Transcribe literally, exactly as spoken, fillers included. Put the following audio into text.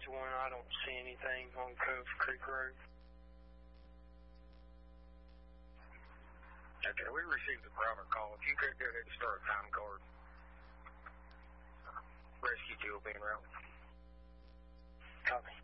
one. I don't see anything on Cove Creek Road. Okay, we received a private call. If you could go ahead and start a time card. Rescue two will be en route. Copy.